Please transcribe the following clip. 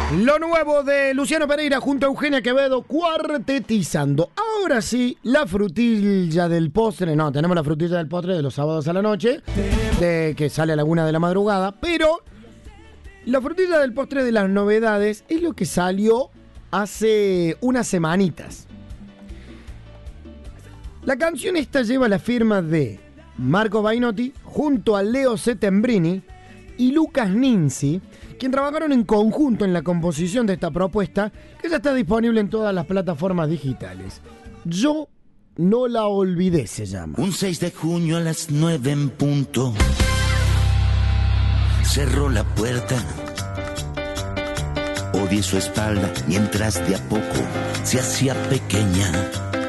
Lo nuevo de Luciano Pereira junto a Eugenia Quevedo cuartetizando. Ahora sí, la frutilla del postre. No, tenemos la frutilla del postre de los sábados a la noche, de que sale a la 1 de la madrugada. Pero la frutilla del postre de las novedades es lo que salió hace unas semanitas. La canción esta lleva la firma de Marco Bainotti junto a Leo Settembrini y Lucas Ninzi, quien trabajaron en conjunto en la composición de esta propuesta, que ya está disponible en todas las plataformas digitales. Yo no la olvidé, se llama. Un 6 de junio a las 9 en punto. Cerró la puerta. Odié su espalda mientras de a poco se hacía pequeña.